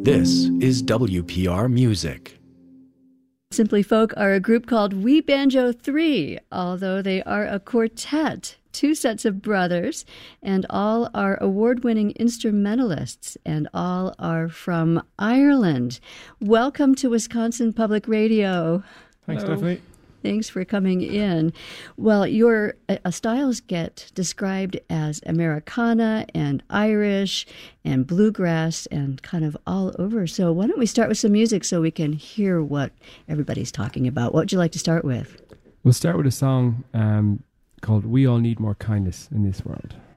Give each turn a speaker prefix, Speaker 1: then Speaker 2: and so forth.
Speaker 1: This is WPR Music.
Speaker 2: Simply Folk are a group called We Banjo 3, although they are a quartet, two sets of brothers, and all are award-winning instrumentalists, and all are from Ireland. Welcome to Wisconsin Public Radio.
Speaker 3: Thanks,
Speaker 2: Hello.
Speaker 3: Stephanie.
Speaker 2: Thanks for coming in. Well, your styles get described as Americana and Irish and bluegrass and kind of all over. So why don't we start with some music so we can hear what everybody's talking about? What would you like to start with?
Speaker 3: We'll start with a song called We All Need More Kindness in This World.